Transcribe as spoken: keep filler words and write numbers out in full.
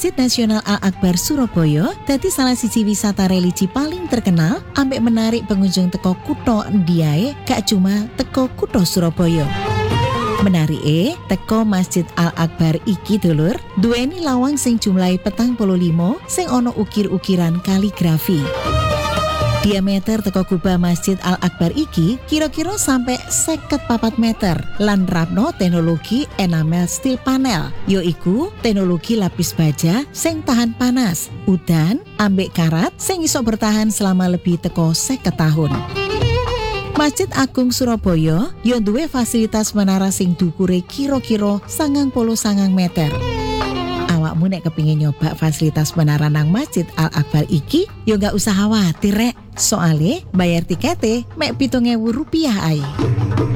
Masjid Nasional Al-Akbar Surabaya dadi salah siji wisata religi paling terkenal ambek menarik pengunjung teko kutha Ndiaye gak cuma teko kutha Surabaya. Menarike teko Masjid Al-Akbar iki dulur duweni lawang sing jumlahe petang puluh lima sing ana ukir-ukiran kaligrafi. Diameter teko kubah Masjid Al-Akbar iki kira-kira sampai seket papat meter lan nerapno teknologi enamel steel panel, yaiku teknologi lapis baja sing tahan panas, udan, ambek karat sing iso bertahan selama lebih teko seket tahun. Masjid Agung Surabaya yo duwe fasilitas menara sing dukure kira-kira sangang puluh sangang meter. Awakmu nek kepingin nyoba fasilitas menara nang Masjid Al-Akbar iki, yo gak usah khawatir rek. Soale bayar tikete mek pitung ewu rupiah ae.